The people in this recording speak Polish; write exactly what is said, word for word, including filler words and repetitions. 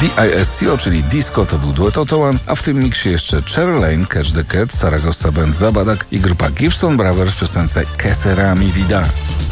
D I S C O, czyli Disco, to był duet Otto One, a w tym miksie jeszcze Cherry Lane, Catch the Cat, Saragossa Band Zabadak i grupa Gibson Brothers w piosence Que Sera Mi Vida.